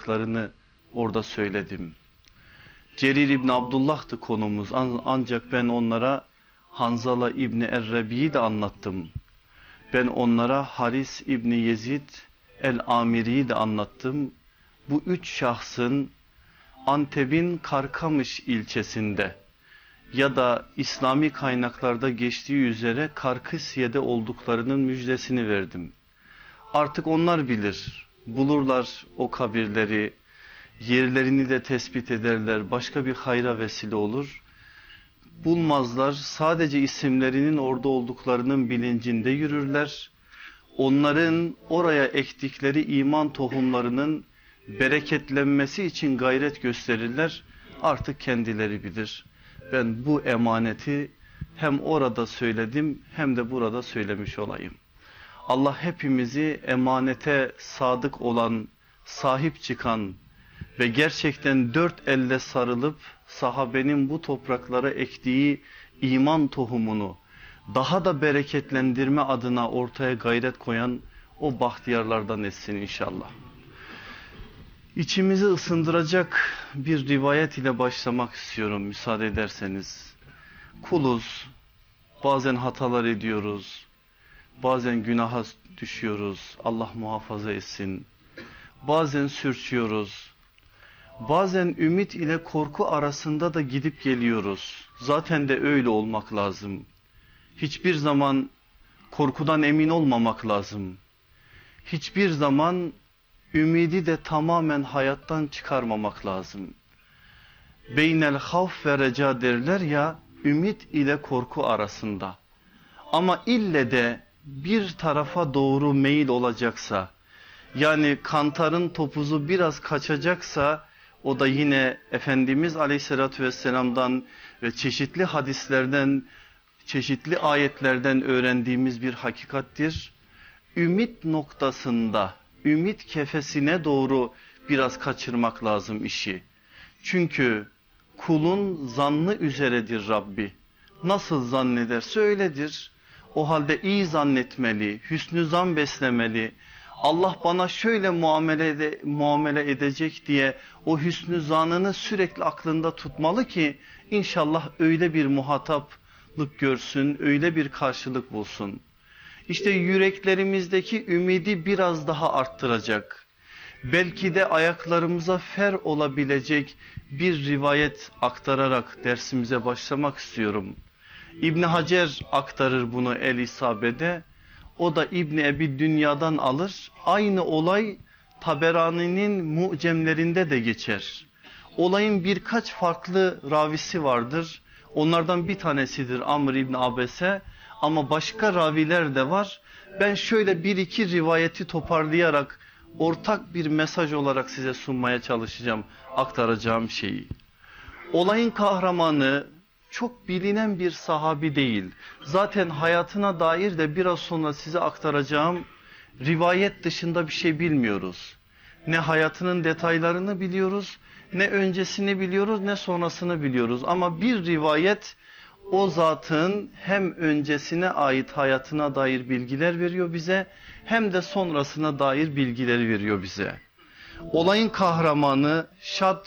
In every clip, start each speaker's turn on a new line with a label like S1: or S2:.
S1: anlattıklarını orada söyledim. Cerir İbni Abdullah'tı konumuz, ancak ben onlara Hanzala İbni Errebi'yi de anlattım. Ben onlara Haris İbni Yezid el-Amiri'yi de anlattım. Bu üç şahsın Antep'in Karkamış ilçesinde ya da İslami kaynaklarda geçtiği üzere Karkısye'de olduklarının müjdesini verdim. Artık onlar bilir, bulurlar o kabirleri, yerlerini de tespit ederler, başka bir hayra vesile olur. Bulmazlar, sadece isimlerinin orada olduklarının bilincinde yürürler. Onların oraya ektikleri iman tohumlarının bereketlenmesi için gayret gösterirler. Artık kendileri bilir. Ben bu emaneti hem orada söyledim hem de burada söylemiş olayım. Allah hepimizi emanete sadık olan, sahip çıkan ve gerçekten dört elle sarılıp sahabenin bu topraklara ektiği iman tohumunu daha da bereketlendirme adına ortaya gayret koyan o bahtiyarlardan etsin inşallah. İçimizi ısındıracak bir rivayet ile başlamak istiyorum müsaade ederseniz. Kuluz, bazen hatalar ediyoruz, bazen günaha düşüyoruz, Allah muhafaza etsin. Bazen sürçüyoruz, bazen ümit ile korku arasında da gidip geliyoruz. Zaten de öyle olmak lazım. Hiçbir zaman korkudan emin olmamak lazım. Hiçbir zaman ümidi de tamamen hayattan çıkarmamak lazım. Beynel havf ve reca derler ya, ümit ile korku arasında. Ama ille de bir tarafa doğru meyil olacaksa, yani kantarın topuzu biraz kaçacaksa, o da yine Efendimiz Aleyhisselatü Vesselam'dan ve çeşitli hadislerden, çeşitli ayetlerden öğrendiğimiz bir hakikattir. Ümit noktasında, ümit kefesine doğru biraz kaçırmak lazım işi. Çünkü kulun zannı üzeredir Rabbi. Nasıl zannederse öyledir. O halde iyi zannetmeli, hüsnü zan beslemeli. Allah bana şöyle muamele edecek diye o hüsnü zanını sürekli aklında tutmalı ki inşallah öyle bir muhataplık görsün, öyle bir karşılık bulsun. İşte yüreklerimizdeki ümidi biraz daha arttıracak, belki de ayaklarımıza fer olabilecek bir rivayet aktararak dersimize başlamak istiyorum. İbn Hacer aktarır bunu El-İsabe'de. O da İbn Ebi Dünya'dan alır. Aynı olay Taberani'nin mucemlerinde de geçer. Olayın birkaç farklı ravisi vardır. Onlardan bir tanesidir Amr İbn Abese, ama başka raviler de var. Ben şöyle bir iki rivayeti toparlayarak ortak bir mesaj olarak size sunmaya çalışacağım aktaracağım şeyi. Olayın kahramanı çok bilinen bir sahabi değil. Zaten hayatına dair de biraz sonra size aktaracağım rivayet dışında bir şey bilmiyoruz. Ne hayatının detaylarını biliyoruz, ne öncesini biliyoruz, ne sonrasını biliyoruz. Ama bir rivayet o zatın hem öncesine ait hayatına dair bilgiler veriyor bize, hem de sonrasına dair bilgileri veriyor bize. Olayın kahramanı Şadb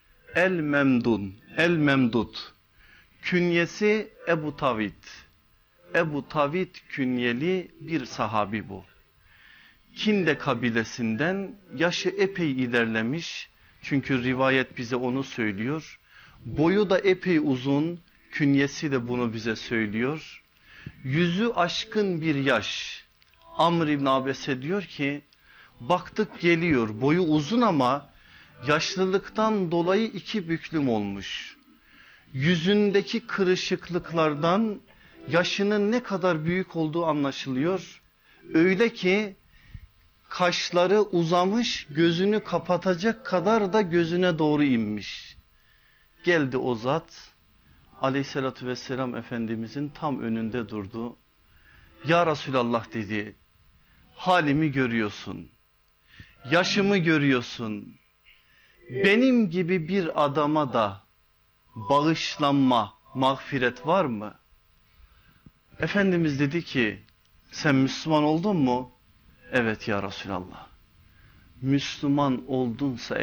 S1: el-Memdud. Künyesi Ebu Tavit. Ebu Tavit künyeli bir sahabi bu. Kinde kabilesinden, yaşı epey ilerlemiş. Çünkü rivayet bize onu söylüyor. Boyu da epey uzun. Künyesi de bunu bize söylüyor. Yüzü aşkın bir yaş. Amr İbn Abese diyor ki, baktık geliyor, boyu uzun ama yaşlılıktan dolayı iki büklüm olmuş. Yüzündeki kırışıklıklardan yaşının ne kadar büyük olduğu anlaşılıyor. Öyle ki kaşları uzamış, gözünü kapatacak kadar da gözüne doğru inmiş. Geldi o zat, Aleyhisselatü Vesselam Efendimizin tam önünde durdu. Ya Resulallah dedi, halimi görüyorsun, yaşımı görüyorsun. Benim gibi bir adama da bağışlanma, mağfiret var mı? Efendimiz dedi ki, sen Müslüman oldun mu? Evet ya Resulallah. Müslüman oldunsa